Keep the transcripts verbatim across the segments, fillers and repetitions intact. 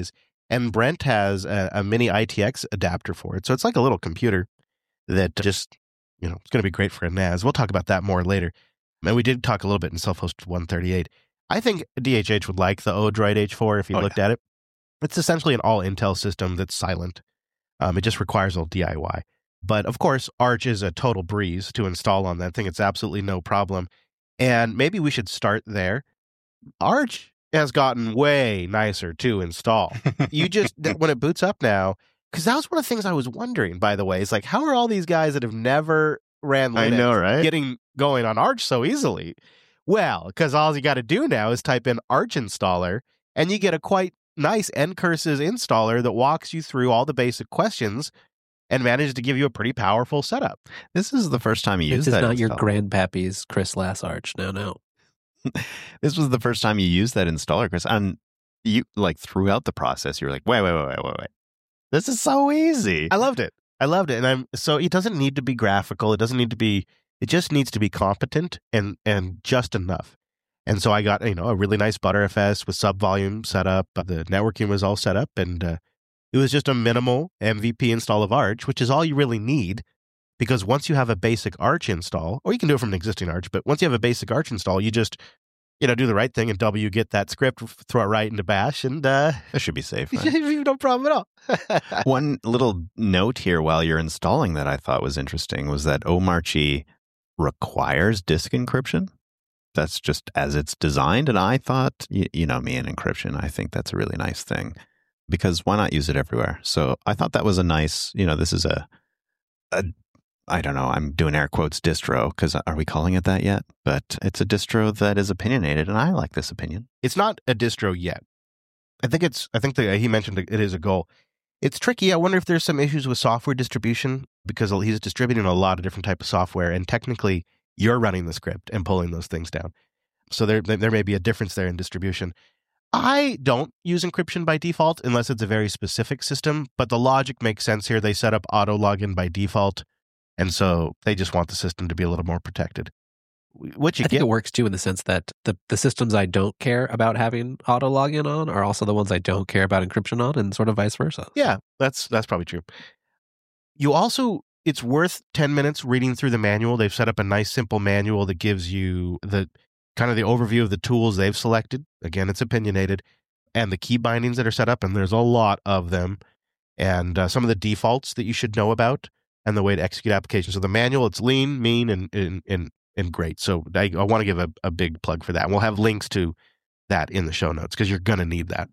size. And Brent has a, a mini I T X adapter for it. So it's like a little computer that just, you know, it's going to be great for a N A S. We'll talk about that more later. And we did talk a little bit in self-hosted one thirty-eight. I think D H H would like the Odroid H four if you oh, looked yeah. at it. It's essentially an all-Intel system that's silent. Um, it just requires a little D I Y. But, of course, Arch is a total breeze to install on that thing. It's absolutely no problem. And maybe we should start there. Arch has gotten way nicer to install. You just, when it boots up now, because that was one of the things I was wondering, by the way, is like, how are all these guys that have never ran Linux I know, right? getting going on Arch so easily? Well, because all you got to do now is type in Arch installer, and you get a quite nice Ncurses installer that walks you through all the basic questions and manages to give you a pretty powerful setup. This is the first time you used that. This is not installer. your grandpappy's Chris Lass Arch. No, no. This was the first time you used that installer, Chris. And you, like, throughout the process, you were like, wait, wait, wait, wait, wait, wait. This is so easy. I loved it. I loved it. And I'm so it doesn't need to be graphical. It doesn't need to be, it just needs to be competent and and just enough. And so I got, you know, a really nice Btrfs with sub-volume set up. The networking was all set up, and uh, it was just a minimal M V P install of Arch, which is all you really need, because once you have a basic Arch install, or you can do it from an existing Arch, but once you have a basic Arch install, you just, you know, do the right thing and wget that script, throw it right into Bash, and uh, that should be safe. Right? No problem at all. One little note here while you're installing that I thought was interesting was that Omarchy requires disk encryption. That's just as it's designed. And I thought, you, you know me and encryption, I think that's a really nice thing, because why not use it everywhere? So I thought that was a nice, you know, this is a, a I don't know, I'm doing air quotes distro, because are we calling it that yet? But it's a distro that is opinionated, and I like this opinion. It's not a distro yet. I think it's, I think the, he mentioned it is a goal. It's tricky. I wonder if there's some issues with software distribution, because he's distributing a lot of different type of software, and technically you're running the script and pulling those things down. So there there may be a difference there in distribution. I don't use encryption by default unless it's a very specific system, but the logic makes sense here. They set up auto login by default, and so they just want the system to be a little more protected. What you I get, think it works too in the sense that the, the systems I don't care about having auto login on are also the ones I don't care about encryption on, and sort of vice versa. Yeah, that's that's probably true. You also, it's worth ten minutes reading through the manual. They've set up a nice, simple manual that gives you the kind of the overview of the tools they've selected. Again, it's opinionated, and the key bindings that are set up, and there's a lot of them, and uh, some of the defaults that you should know about, and the way to execute applications. So the manual, it's lean, mean, and and and, and great. So I, I want to give a, a big plug for that. And we'll have links to that in the show notes, because you're going to need that.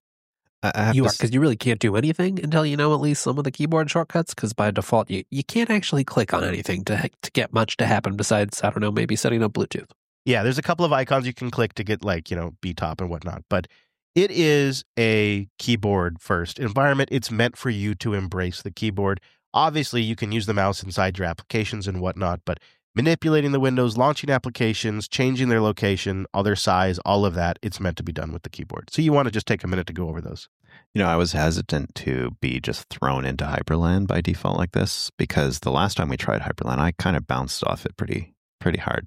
You are, because you really can't do anything until you know at least some of the keyboard shortcuts, because by default, you, you can't actually click on anything to to get much to happen besides, I don't know, maybe setting up Bluetooth. Yeah, there's a couple of icons you can click to get, like, you know, B top and whatnot, but it is a keyboard first environment. It's meant for you to embrace the keyboard. Obviously, you can use the mouse inside your applications and whatnot, but manipulating the windows, launching applications, changing their location, all their size, all of that, it's meant to be done with the keyboard. So you want to just take a minute to go over those. You know, I was hesitant to be just thrown into Hyperland by default like this, because the last time we tried Hyperland, I kind of bounced off it pretty pretty hard.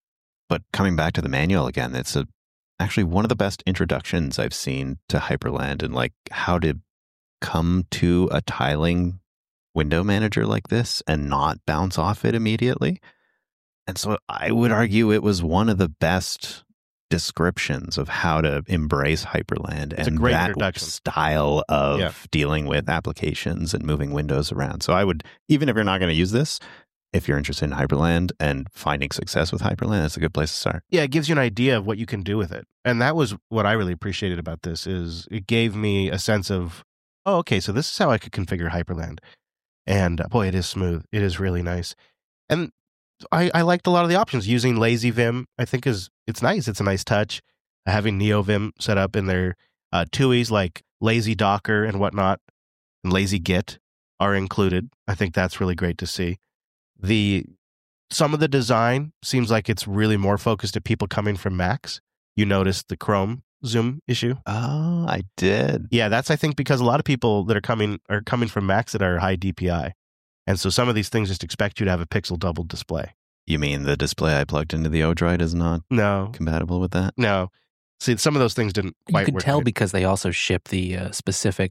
But coming back to the manual again, it's a, actually one of the best introductions I've seen to Hyperland, and like how to come to a tiling window manager like this and not bounce off it immediately. And so I would argue it was one of the best descriptions of how to embrace Hyperland It's and a great that introduction. style of Yeah. dealing with applications and moving windows around. So I would, even if you're not going to use this, if you're interested in Hyperland and finding success with Hyperland, that's a good place to start. Yeah, it gives you an idea of what you can do with it. And that was what I really appreciated about this, is it gave me a sense of, oh, okay, so this is how I could configure Hyperland. And uh, boy, it is smooth. It is really nice. And I, I liked a lot of the options. Using Lazy Vim, I think is it's nice. It's a nice touch. Having NeoVim set up in their uh, T U Is like Lazy Docker and whatnot, and Lazy Git are included. I think that's really great to see. The some of the design seems like it's really more focused at people coming from Macs. You noticed the Chrome zoom issue. Oh, I did. Yeah, that's, I think, because a lot of people that are coming are coming from Macs that are high D P I. And so some of these things just expect you to have a pixel doubled display. You mean the display I plugged into the Odroid is not No, compatible with that? no. See, some of those things didn't quite You can work tell right. because they also ship the uh, specific